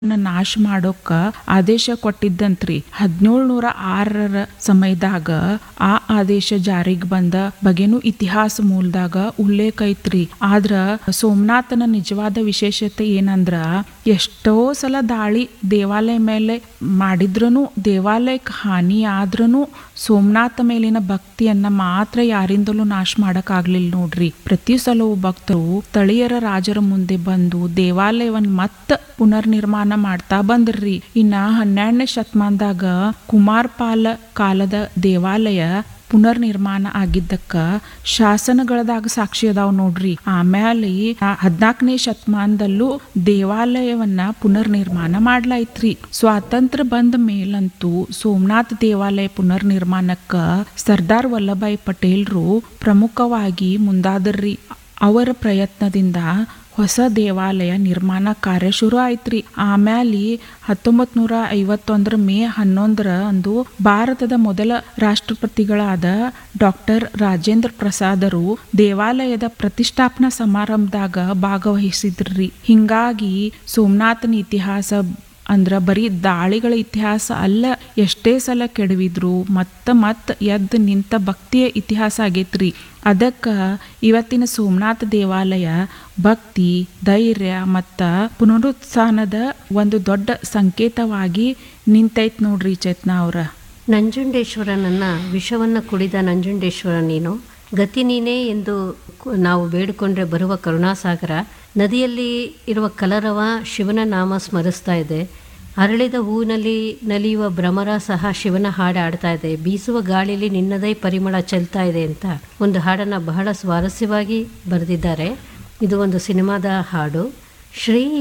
ನಾಶ ಮಾಡೋಕ ಆದೇಶ ಕೊಟ್ಟಿದ್ದಂತ್ರಿ. 1706 ಸಮಯದಾಗ ಆ ಆದೇಶ ಜಾರಿಗೆ ಬಂದ ಬಗ್ಗೆನೂ ಇತಿಹಾಸ ಮೂಲದಾಗ ಉಲ್ಲೇಖ ಐತ್ರಿ. ಆದ್ರ ಸೋಮನಾಥನ ನಿಜವಾದ ವಿಶೇಷತೆ ಏನಂದ್ರ, ಎಷ್ಟೋ ಸಲ ದಾಳಿ ದೇವಾಲಯ ಮೇಲೆ ಮಾಡಿದ್ರನು, ದೇವಾಲಯಕ್ಕೆ ಹಾನಿ ಆದ್ರನು ಸೋಮನಾಥ ಮೇಲಿನ ಭಕ್ತಿಯನ್ನ ಮಾತ್ರ ಯಾರಿಂದಲೂ ನಾಶ ಮಾಡಕ್ ಆಗ್ಲಿಲ್ಲ ನೋಡ್ರಿ. ಪ್ರತಿ ಸಲವೂ ಭಕ್ತರು ಸ್ಥಳೀಯರ ರಾಜರ ಮುಂದೆ ಬಂದು ದೇವಾಲಯವನ್ನ ಮತ್ತ ಪುನರ್ ನಿರ್ಮಾಣ ಮಾಡ್ತಾ ಬಂದ್ರಿ. ಇನ್ನ 12ನೇ ಶತಮಾನದಾಗ ಕುಮಾರಪಾಲ ಕಾಲದ ದೇವಾಲಯ ಪುನರ್ ನಿರ್ಮಾಣ ಆಗಿದ್ದಕ್ಕ ಶಾಸನಗಳದಾಗ ಸಾಕ್ಷಿ ಅದಾವ್ ನೋಡ್ರಿ. ಆಮೇಲೆ 14ನೇ ಶತಮಾನದಲ್ಲೂ ದೇವಾಲಯವನ್ನ ಪುನರ್ ನಿರ್ಮಾಣ ಮಾಡ್ಲಾಯ್ತ್ರಿ. ಸ್ವಾತಂತ್ರ್ಯ ಬಂದ ಮೇಲಂತೂ ಸೋಮನಾಥ ದೇವಾಲಯ ಪುನರ್ ನಿರ್ಮಾಣಕ್ಕ ಸರ್ದಾರ್ ವಲ್ಲಭಾಯಿ ಪಟೇಲ್ರು ಪ್ರಮುಖವಾಗಿ ಮುಂದಾದರ್ರಿ. ಅವರ ಪ್ರಯತ್ನದಿಂದ ಹೊಸ ದೇವಾಲಯ ನಿರ್ಮಾಣ ಕಾರ್ಯ ಶುರು ಆಯ್ತ್ರಿ. ಆಮೇಲೆ 1951 ಮೇ 11 ಅಂದು ಭಾರತದ ಮೊದಲ ರಾಷ್ಟ್ರಪತಿಗಳಾದ ಡಾಕ್ಟರ್ ರಾಜೇಂದ್ರ ಪ್ರಸಾದರು ದೇವಾಲಯದ ಪ್ರತಿಷ್ಠಾಪನಾ ಸಮಾರಂಭದಾಗ ಭಾಗವಹಿಸಿದ್ರಿ. ಹಿಂಗಾಗಿ ಸೋಮನಾಥನ ಇತಿಹಾಸ ಅಂದ್ರ ಬರೀ ದಾಳಿಗಳ ಇತಿಹಾಸ ಅಲ್ಲ, ಎಷ್ಟೇ ಸಲ ಕೆಡವಿದ್ರು ಮತ್ತ ಎದ್ದು ನಿಂತ ಭಕ್ತಿಯ ಇತಿಹಾಸ ಆಗೈತ್ರಿ. ಅದಕ್ಕ ಇವತ್ತಿನ ಸೋಮನಾಥ ದೇವಾಲಯ ಭಕ್ತಿ, ಧೈರ್ಯ ಮತ್ತ ಪುನರುತ್ಥಾನದ ಒಂದು ದೊಡ್ಡ ಸಂಕೇತವಾಗಿ ನಿಂತೈತ್ ನೋಡ್ರಿ ಚೇತನಾ ಅವ್ರ. ನಂಜುಂಡೇಶ್ವರನನ್ನ ವಿಷವನ್ನ ಕುಡಿದ ನಂಜುಂಡೇಶ್ವರ ನೀನು, ಗತಿ ನೀನೇ ಎಂದು ನಾವು ಬೇಡಿಕೊಂಡ್ರೆ ಬರುವ ಕರುಣಾಸಾಗರ. ನದಿಯಲ್ಲಿ ಇರುವ ಕಲರವ ಶಿವನ ನಾಮ ಸ್ಮರಿಸ್ತಾ ಇದೆ. ಅರಳಿದ ಹೂವಿನಲ್ಲಿ ನಲಿಯುವ ಭ್ರಮರ ಸಹ ಶಿವನ ಹಾಡು ಆಡ್ತಾ ಇದೆ. ಬೀಸುವ ಗಾಳಿಯಲ್ಲಿ ನಿನ್ನದೇ ಪರಿಮಳ ಚೆಲ್ತಾ ಇದೆ ಅಂತ ಒಂದು ಹಾಡನ್ನು ಬಹಳ ಸ್ವಾರಸ್ಯವಾಗಿ ಬರೆದಿದ್ದಾರೆ. ಇದು ಒಂದು ಸಿನಿಮಾದ ಹಾಡು. ಶ್ರೀ